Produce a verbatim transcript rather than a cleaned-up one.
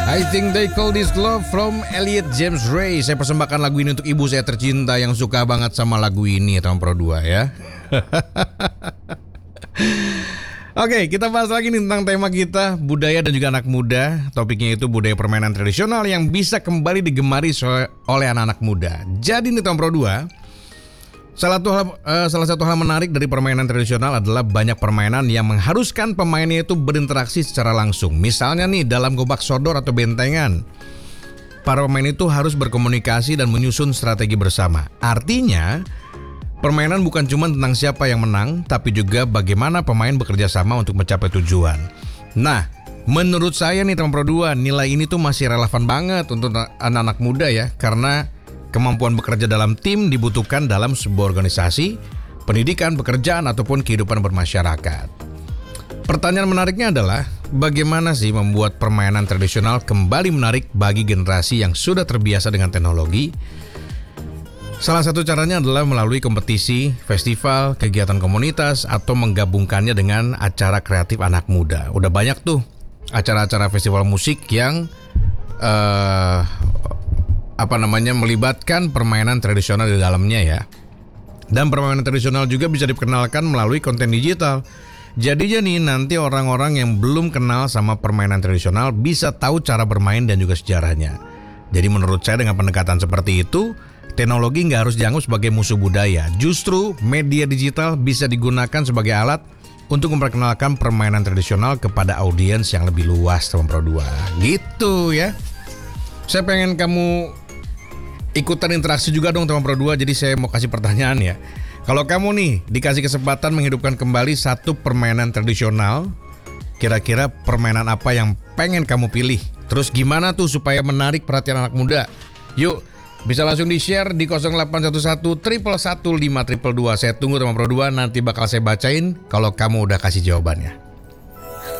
I think they call this love from Elliot James Ray. Saya persembahkan lagu ini untuk ibu saya tercinta yang suka banget sama lagu ini, tahun Pro dua ya. Oke, kita bahas lagi nih tentang tema kita, budaya dan juga anak muda. Topiknya itu budaya permainan tradisional yang bisa kembali digemari oleh anak-anak muda. Jadi nih tahun Pro dua, salah satu hal, uh, salah satu hal menarik dari permainan tradisional adalah banyak permainan yang mengharuskan pemainnya itu berinteraksi secara langsung. Misalnya nih dalam gobak sodor atau bentengan, para pemain itu harus berkomunikasi dan menyusun strategi bersama. Artinya, permainan bukan cuma tentang siapa yang menang, tapi juga bagaimana pemain bekerja sama untuk mencapai tujuan. Nah, menurut saya nih teman Pro dua, nilai ini tuh masih relevan banget untuk anak-anak muda ya, karena kemampuan bekerja dalam tim dibutuhkan dalam sebuah organisasi, pendidikan, pekerjaan, ataupun kehidupan bermasyarakat. Pertanyaan menariknya adalah, bagaimana sih membuat permainan tradisional kembali menarik bagi generasi yang sudah terbiasa dengan teknologi? Salah satu caranya adalah melalui kompetisi, festival, kegiatan komunitas, atau menggabungkannya dengan acara kreatif anak muda. Udah banyak tuh acara-acara festival musik yang uh, apa namanya melibatkan permainan tradisional di dalamnya ya. Dan permainan tradisional juga bisa diperkenalkan melalui konten digital. Jadinya nih nanti orang-orang yang belum kenal sama permainan tradisional bisa tahu cara bermain dan juga sejarahnya. Jadi menurut saya dengan pendekatan seperti itu, teknologi nggak harus dianggap sebagai musuh budaya. Justru media digital bisa digunakan sebagai alat untuk memperkenalkan permainan tradisional kepada audiens yang lebih luas teman Pro dua. Gitu ya. Saya pengen kamu ikutan interaksi juga dong teman Pro dua. Jadi saya mau kasih pertanyaan ya. Kalau kamu nih dikasih kesempatan menghidupkan kembali satu permainan tradisional, kira-kira permainan apa yang pengen kamu pilih? Terus gimana tuh supaya menarik perhatian anak muda? Yuk, bisa langsung di-share di nol delapan satu satu satu satu lima dua dua dua. Saya tunggu teman Pro dua, nanti bakal saya bacain kalau kamu udah kasih jawabannya.